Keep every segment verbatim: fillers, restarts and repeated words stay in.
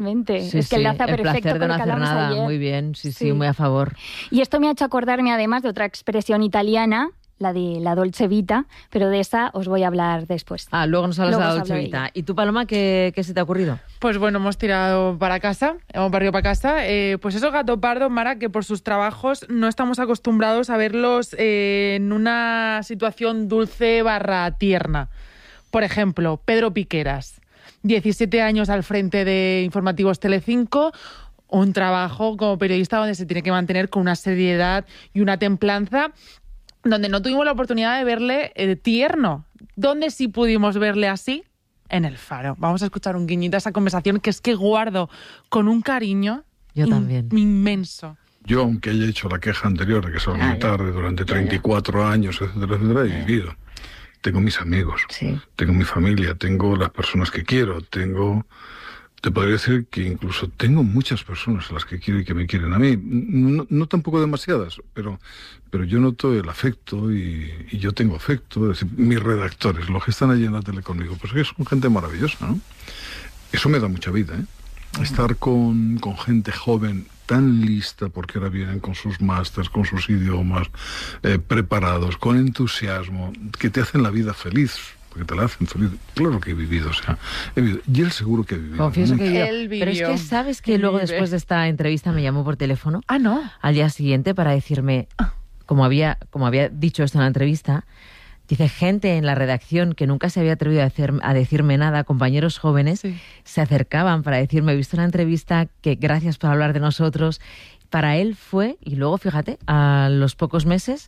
Totalmente. Sí, es que sí, enlaza el perfecto placer de con no lo que hacer hablamos nada. ayer. Muy bien, sí, sí, Sí. muy a favor. Y esto me ha hecho acordarme además de otra expresión italiana, la de la Dolce Vita, pero de esa os voy a hablar después. Ah, luego nos hablas Luego de la os Dolce hablo de Vita. ella. ¿Y tú, Paloma, qué, qué se te ha ocurrido? Pues bueno, hemos tirado para casa, hemos barrido para casa. Eh, pues esos gato pardos, Mara, que por sus trabajos no estamos acostumbrados a verlos eh, en una situación dulce barra tierna. Por ejemplo, Pedro Piqueras, diecisiete años al frente de Informativos Telecinco, un trabajo como periodista donde se tiene que mantener con una seriedad y una templanza, donde no tuvimos la oportunidad de verle eh, tierno. ¿Dónde sí pudimos verle así? En El Faro. Vamos a escuchar un guiñito a esa conversación que es que guardo con un cariño Yo in- también. inmenso. Yo, aunque haya hecho la queja anterior de que salgo muy tarde durante treinta y cuatro años, etcétera, etcétera, he vivido. Tengo mis amigos, Sí. tengo mi familia, tengo las personas que quiero, tengo... Te podría decir que incluso tengo muchas personas a las que quiero y que me quieren a mí. No, no tampoco demasiadas, pero, pero yo noto el afecto y, y yo tengo afecto. Es decir, mis redactores, los que están allí en la tele conmigo, pues que son gente maravillosa, ¿no? Eso me da mucha vida, ¿eh? Estar con, con gente joven tan lista, porque ahora vienen con sus másters, con sus idiomas, eh, preparados, con entusiasmo, que te hacen la vida feliz. Porque te la hacen feliz. Claro que he vivido, o sea, he vivido. Y él seguro que ha vivido. Confieso que yo. Él Pero es vivió. que sabes que luego, Vive. después de esta entrevista, me llamó por teléfono Ah, no. al día siguiente para decirme, como había, como había dicho esto en la entrevista, dice, gente en la redacción que nunca se había atrevido a, hacer, a decirme nada, compañeros jóvenes, Sí. se acercaban para decirme, he visto una entrevista, que gracias por hablar de nosotros. Para él fue, y luego, fíjate, a los pocos meses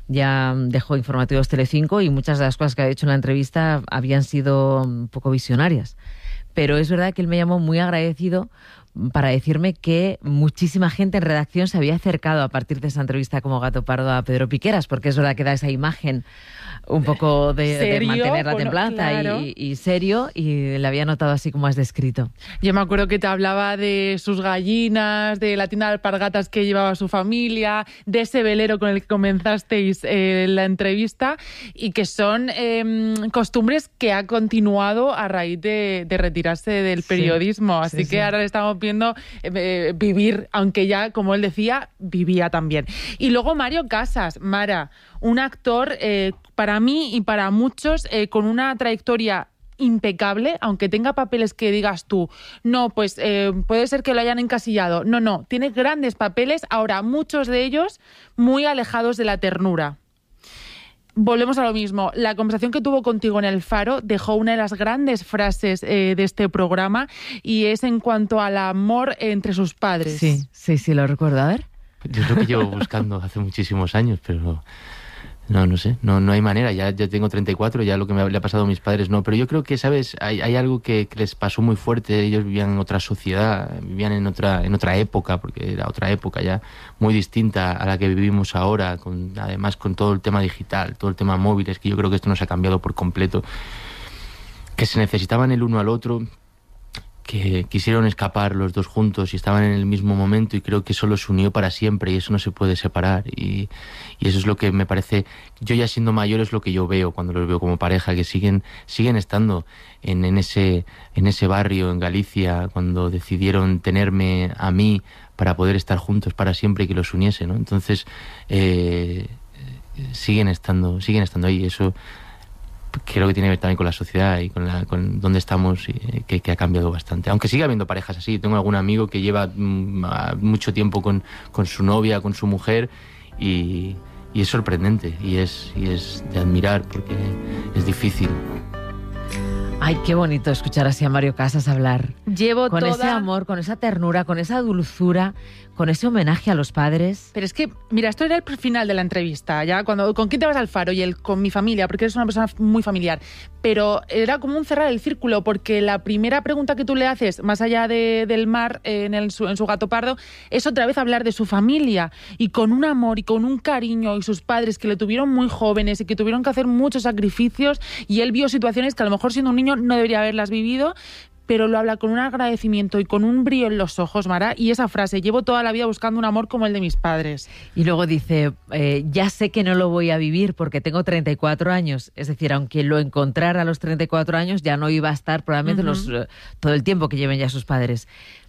ya dejó Informativos Telecinco y muchas de las cosas que había dicho en la entrevista habían sido un poco visionarias. Pero es verdad que él me llamó muy agradecido para decirme que muchísima gente en redacción se había acercado a partir de esa entrevista como gato pardo a Pedro Piqueras, porque es verdad que da esa imagen un poco de, de Serio, mantener la bueno, templanza claro. y, y serio, y le había notado así como has descrito. Yo me acuerdo que te hablaba de sus gallinas, de la tienda de alpargatas que llevaba su familia, de ese velero con el que comenzasteis eh, la entrevista, y que son eh, costumbres que ha continuado a raíz de, de retirarse del Sí, periodismo. Así sí, que sí. ahora le estamos viendo eh, vivir, aunque ya, como él decía, vivía también. Y luego Mario Casas, Mara, un actor eh, para mí y para muchos eh, con una trayectoria impecable, aunque tenga papeles que digas tú, no, pues eh, puede ser que lo hayan encasillado. No, no, tiene grandes papeles, ahora muchos de ellos muy alejados de la ternura. Volvemos a lo mismo. La conversación que tuvo contigo en El Faro dejó una de las grandes frases eh, de este programa, y es en cuanto al amor entre sus padres. Sí, sí, sí, lo recuerdo. A ver. Yo es lo que llevo buscando hace muchísimos años, pero no, no sé, no, no hay manera. Ya, ya tengo treinta y cuatro, ya lo que me le ha pasado a mis padres no. Pero yo creo que, ¿sabes? Hay, hay algo que, que les pasó muy fuerte. Ellos vivían en otra sociedad, vivían en otra, en otra época, porque era otra época ya muy distinta a la que vivimos ahora, con, además con todo el tema digital, todo el tema móviles, que yo creo que esto nos ha cambiado por completo. Que se necesitaban el uno al otro, que quisieron escapar los dos juntos y estaban en el mismo momento, y creo que eso los unió para siempre y eso no se puede separar, y, y eso es lo que me parece, yo ya siendo mayor es lo que yo veo cuando los veo como pareja, que siguen siguen estando en, en ese en ese barrio en Galicia cuando decidieron tenerme a mí para poder estar juntos para siempre y que los uniese, ¿no? Entonces eh, siguen estando siguen estando ahí. Eso creo que tiene que ver también con la sociedad y con, la, con dónde estamos, y, que, que ha cambiado bastante. Aunque sigue habiendo parejas así. Tengo algún amigo que lleva mm, mucho tiempo con, con su novia, con su mujer, y, y es sorprendente y es, y es de admirar, porque es difícil. Ay, qué bonito escuchar así a Mario Casas hablar. Llevo Con toda... ese amor, con esa ternura, con esa dulzura, con ese homenaje a los padres. Pero es que, mira, esto era el final de la entrevista, ya cuando ¿con quién te vas al Faro? Y él, con mi familia, porque eres una persona muy familiar. Pero era como un cerrar el círculo, porque la primera pregunta que tú le haces, más allá de, del mar, eh, en, el, en su gato pardo, es otra vez hablar de su familia, y con un amor y con un cariño, y sus padres que le tuvieron muy jóvenes y que tuvieron que hacer muchos sacrificios, y él vio situaciones que a lo mejor siendo un niño no debería haberlas vivido, pero lo habla con un agradecimiento y con un brillo en los ojos, Mara, y esa frase, llevo toda la vida buscando un amor como el de mis padres. Y luego dice, eh, ya sé que no lo voy a vivir porque tengo treinta y cuatro años, es decir, aunque lo encontrara a los treinta y cuatro años, ya no iba a estar probablemente uh-huh. los, uh, todo el tiempo que lleven ya sus padres.